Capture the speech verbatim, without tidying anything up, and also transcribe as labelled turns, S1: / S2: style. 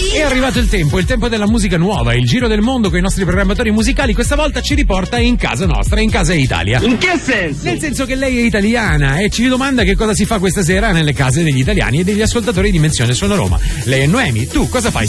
S1: È arrivato il tempo, il tempo della musica nuova, il giro del mondo con i nostri programmatori musicali questa volta ci riporta in casa nostra, in casa Italia.
S2: In che senso?
S1: Nel senso che lei è italiana e ci domanda che cosa si fa questa sera nelle case degli italiani e degli ascoltatori di Dimensione Sono Roma. Lei è Noemi, tu cosa fai